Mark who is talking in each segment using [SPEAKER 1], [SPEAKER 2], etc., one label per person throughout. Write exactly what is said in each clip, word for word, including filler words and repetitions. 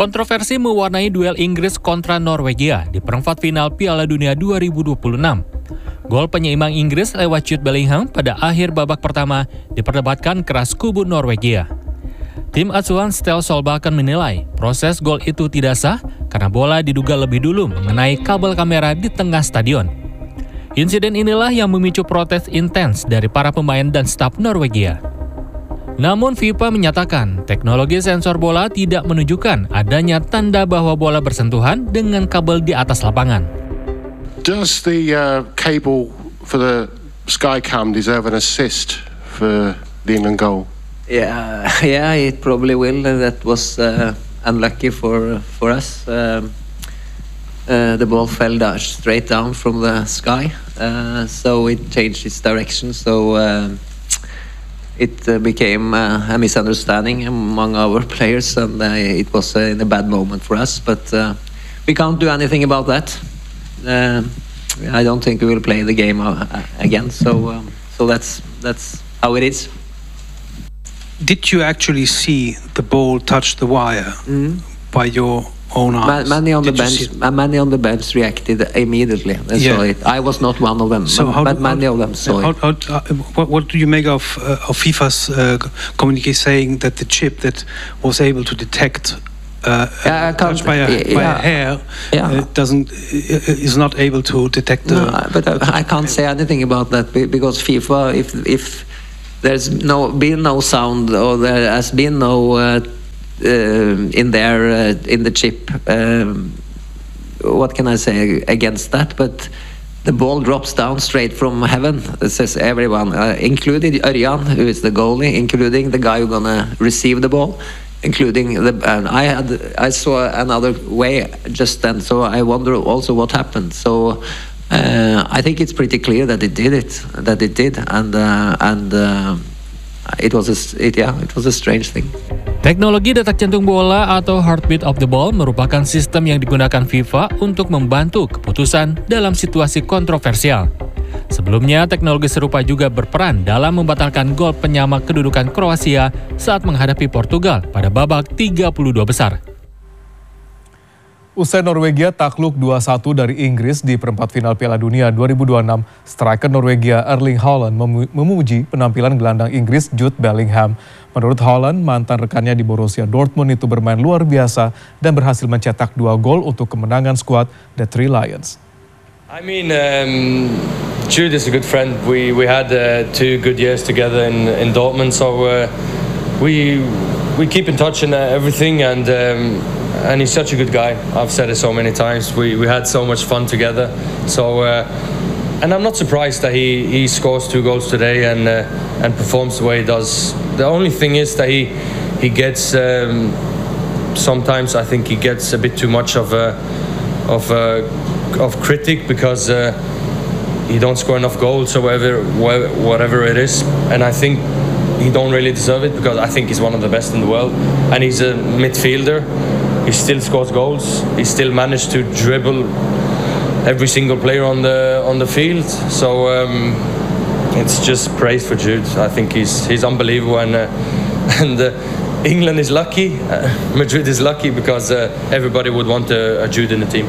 [SPEAKER 1] Kontroversi mewarnai duel Inggris kontra Norwegia di perempat final Piala Dunia dua ribu dua puluh enam. Gol penyeimbang Inggris lewat Jude Bellingham pada akhir babak pertama diperdebatkan keras kubu Norwegia. Tim asuhan Ståle Solbakken menilai proses gol itu tidak sah karena bola diduga lebih dulu mengenai kabel kamera di tengah stadion. Insiden inilah yang memicu protes intens dari para pemain dan staf Norwegia. Namun FIFA menyatakan teknologi sensor bola tidak menunjukkan adanya tanda bahwa bola bersentuhan dengan kabel di atas lapangan.
[SPEAKER 2] Does the uh, cable for the Skycam deserve an assist for the England goal?
[SPEAKER 3] Yeah, yeah, it probably will. That was uh, unlucky for for us. Um, uh, the ball fell down, straight down from the sky, uh, so it changed its direction. So. Uh, It uh, became uh, a misunderstanding among our players, and uh, it was uh, in a bad moment for us. But uh, we can't do anything about that. Uh, I don't think we will play the game uh, again. So, um, so that's that's how it is.
[SPEAKER 4] Did you actually see the ball touch the wire mm-hmm. by your own eyes?
[SPEAKER 3] Many on
[SPEAKER 4] Did
[SPEAKER 3] the bench, many on the bench reacted immediately. They
[SPEAKER 4] yeah.
[SPEAKER 3] saw it. I was not one of them,
[SPEAKER 4] so
[SPEAKER 3] but,
[SPEAKER 4] how
[SPEAKER 3] but
[SPEAKER 4] do,
[SPEAKER 3] many
[SPEAKER 4] how,
[SPEAKER 3] of them saw
[SPEAKER 4] how,
[SPEAKER 3] it.
[SPEAKER 4] How, how, what, what do you make of uh, of FIFA's uh, communique saying that the chip that was able to detect uh,
[SPEAKER 3] yeah,
[SPEAKER 4] touched by a,
[SPEAKER 3] yeah,
[SPEAKER 4] by a hair
[SPEAKER 3] yeah.
[SPEAKER 4] uh, doesn't uh, is not able to detect the.
[SPEAKER 3] No, but I, I can't say anything about that because FIFA, if if there's no been no sound or there has been no. Uh, Uh, in there uh, in the chip, um, what can I say against that? But the ball drops down straight from heaven. It says everyone, uh, including Örjan, who is the goalie, including the guy who's gonna receive the ball, including the. And I had I saw another way just then, so I wonder also what happened. So uh, I think it's pretty clear that it did it, that it did, and uh, and. Uh, It was a, it, yeah, it was a strange thing.
[SPEAKER 1] Teknologi detak jantung bola atau heartbeat of the ball merupakan sistem yang digunakan FIFA untuk membantu keputusan dalam situasi kontroversial. Sebelumnya, teknologi serupa juga berperan dalam membatalkan gol penyama kedudukan Kroasia saat menghadapi Portugal pada babak tiga puluh dua besar.
[SPEAKER 5] Usai Norwegia takluk dua satu dari Inggris di perempat final Piala Dunia dua ribu dua puluh enam, striker Norwegia Erling Haaland memuji penampilan gelandang Inggris Jude Bellingham. Menurut Haaland, mantan rekannya di Borussia Dortmund itu bermain luar biasa dan berhasil mencetak dua gol untuk kemenangan skuad The Three Lions.
[SPEAKER 6] I mean, um, Jude is a good friend. We we had uh, two good years together in in Dortmund, so uh, we we keep in touch and uh, everything, and. Um, And he's such a good guy. I've said it so many times. We we had so much fun together. So, uh, and I'm not surprised that he, he scores two goals today and uh, and performs the way he does. The only thing is that he he gets um, sometimes I think he gets a bit too much of a of a, of critic because uh, he don't score enough goals or whatever whatever it is. And I think he don't really deserve it because I think he's one of the best in the world and he's a midfielder. He still scores goals. He still managed to dribble every single player on the on the field. So um, it's just praise for Jude. I think he's he's unbelievable, and uh, and uh, England is lucky. Uh, Madrid is lucky because uh, everybody would want a, a Jude in the team.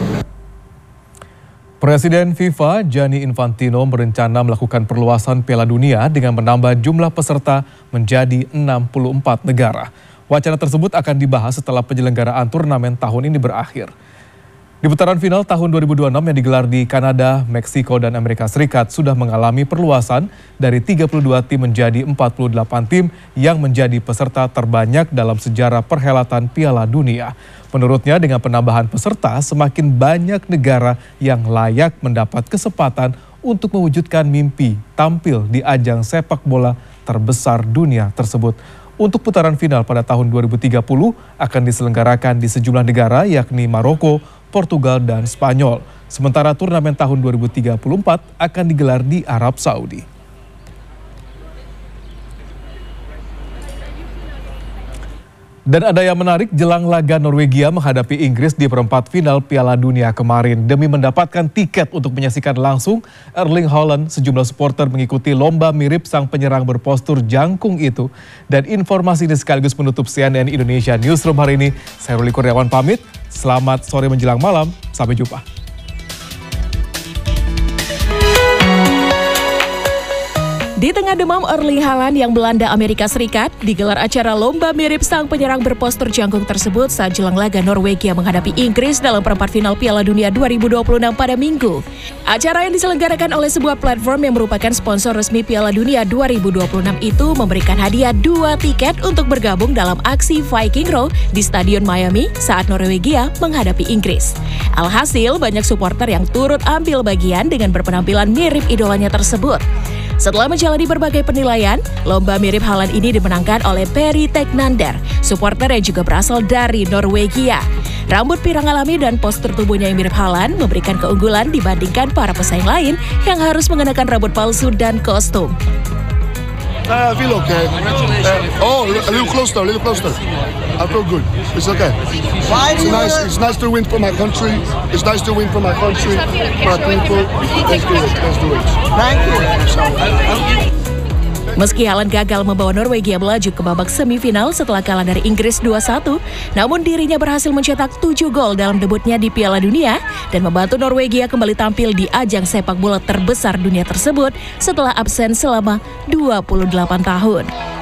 [SPEAKER 5] Presiden FIFA Gianni Infantino berencana melakukan perluasan Piala Dunia dengan menambah jumlah peserta menjadi enam puluh empat negara. Wacana tersebut akan dibahas setelah penyelenggaraan turnamen tahun ini berakhir. Di putaran final tahun dua ribu dua puluh enam yang digelar di Kanada, Meksiko, dan Amerika Serikat sudah mengalami perluasan dari tiga puluh dua tim menjadi empat puluh delapan tim yang menjadi peserta terbanyak dalam sejarah perhelatan Piala Dunia. Menurutnya dengan penambahan peserta, semakin banyak negara yang layak mendapat kesempatan untuk mewujudkan mimpi tampil di ajang sepak bola terbesar dunia tersebut. Untuk putaran final pada tahun dua ribu tiga puluh akan diselenggarakan di sejumlah negara yakni Maroko, Portugal, dan Spanyol. Sementara turnamen tahun dua ribu tiga puluh empat akan digelar di Arab Saudi. Dan ada yang menarik, jelang laga Norwegia menghadapi Inggris di perempat final Piala Dunia kemarin. Demi mendapatkan tiket untuk menyaksikan langsung Erling Haaland, sejumlah supporter mengikuti lomba mirip sang penyerang berpostur jangkung itu. Dan informasi ini sekaligus menutup C N N Indonesia Newsroom hari ini. Saya Ruli Kurniawan pamit, selamat sore menjelang malam, sampai jumpa.
[SPEAKER 7] Di tengah demam Erling Haaland yang melanda Amerika Serikat, digelar acara lomba mirip sang penyerang berpostur jangkung tersebut saat jelang laga Norwegia menghadapi Inggris dalam perempat final Piala Dunia dua ribu dua puluh enam pada Minggu. Acara yang diselenggarakan oleh sebuah platform yang merupakan sponsor resmi Piala Dunia dua ribu dua puluh enam itu memberikan hadiah dua tiket untuk bergabung dalam aksi Viking Row di Stadion Miami saat Norwegia menghadapi Inggris. Alhasil, banyak supporter yang turut ambil bagian dengan berpenampilan mirip idolanya tersebut. Setelah menjalani berbagai penilaian, lomba mirip Haaland ini dimenangkan oleh Perry Teknander, supporter yang juga berasal dari Norwegia. Rambut pirang alami dan postur tubuhnya yang mirip Haaland memberikan keunggulan dibandingkan para pesaing lain yang harus mengenakan rambut palsu dan kostum.
[SPEAKER 8] Uh, I feel okay. Uh, oh, a little closer, a little closer. I feel good. It's okay. It's nice. It's nice to win for my country. It's nice to win for my country, my people. Let's do it. Let's do it. Thank you.
[SPEAKER 7] Meski Haaland gagal membawa Norwegia melaju ke babak semifinal setelah kalah dari Inggris dua satu, namun dirinya berhasil mencetak tujuh gol dalam debutnya di Piala Dunia dan membantu Norwegia kembali tampil di ajang sepak bola terbesar dunia tersebut setelah absen selama dua puluh delapan tahun.